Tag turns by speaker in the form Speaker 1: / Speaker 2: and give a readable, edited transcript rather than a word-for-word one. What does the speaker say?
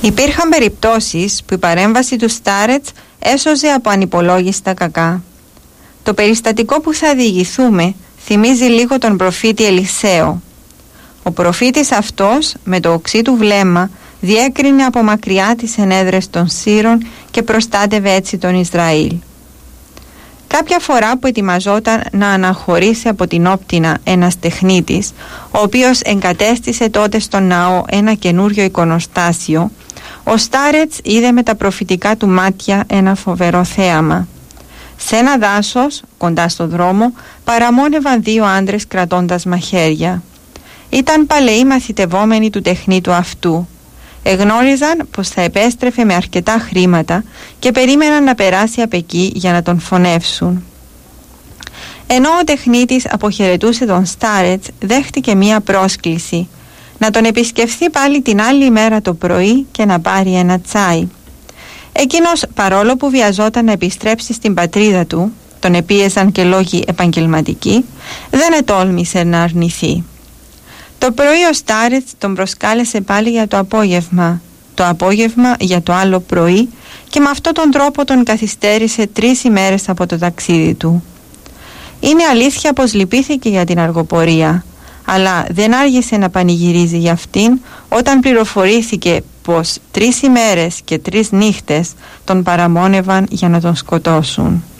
Speaker 1: Υπήρχαν περιπτώσεις που η παρέμβαση του Στάρετς έσωζε από ανυπολόγιστα κακά. Το περιστατικό που θα διηγηθούμε θυμίζει λίγο τον προφήτη Ελισαίο. Ο προφήτης αυτός με το οξύ του βλέμμα διέκρινε από μακριά τις ενέδρες των Σύρων και προστάτευε έτσι τον Ισραήλ. Κάποια φορά που ετοιμαζόταν να αναχωρήσει από την Όπτινα ένας τεχνίτης, ο οποίος εγκατέστησε τότε στον ναό ένα καινούριο εικονοστάσιο, ο Στάρετς είδε με τα προφητικά του μάτια ένα φοβερό θέαμα. Σε ένα δάσος, κοντά στο δρόμο, παραμόνευαν δύο άντρες κρατώντας μαχαίρια. Ήταν παλαιοί μαθητευόμενοι του τεχνίτου αυτού. Εγνώριζαν πως θα επέστρεφε με αρκετά χρήματα και περίμεναν να περάσει απ' εκεί για να τον φωνεύσουν. Ενώ ο τεχνίτης αποχαιρετούσε τον Στάρετς, δέχτηκε μία πρόσκληση να τον επισκεφθεί πάλι την άλλη μέρα το πρωί και να πάρει ένα τσάι. Εκείνος, παρόλο που βιαζόταν να επιστρέψει στην πατρίδα του, τον επίεζαν και λόγοι επαγγελματικοί, δεν ετόλμησε να αρνηθεί. Το πρωί ο Στάρετς τον προσκάλεσε πάλι για το απόγευμα για το άλλο πρωί και με αυτόν τον τρόπο τον καθυστέρησε 3 ημέρες από το ταξίδι του. Είναι αλήθεια πως λυπήθηκε για την αργοπορία, αλλά δεν άργησε να πανηγυρίζει για αυτήν όταν πληροφορήθηκε πως 3 ημέρες και 3 νύχτες τον παραμόνευαν για να τον σκοτώσουν.